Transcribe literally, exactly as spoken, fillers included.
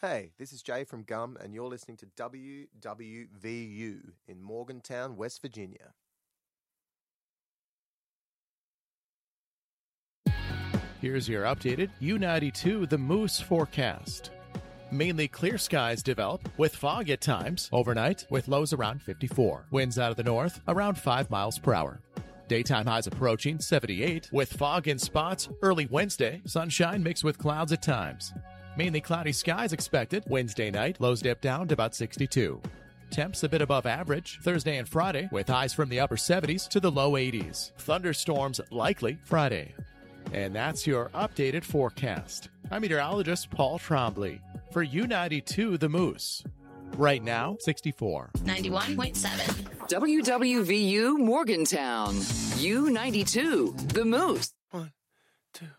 Hey, this is Jay from Gum, and you're listening to W W V U in Morgantown, West Virginia. Here's your updated U ninety-two The Moose forecast. Mainly clear skies develop with fog at times overnight with lows around fifty-four. Winds out of the north around five miles per hour. Daytime highs approaching seventy-eight with fog in spots early Wednesday. Sunshine mixed with clouds at times. Mainly cloudy skies expected Wednesday night. Lows dip down to about sixty-two. Temps a bit above average Thursday and Friday with highs from the upper seventies to the low eighties. Thunderstorms likely Friday. And that's your updated forecast. I'm meteorologist Paul Trombley for U ninety-two The Moose. Right now, sixty-four. ninety-one point seven. W W V U Morgantown. U ninety-two The Moose.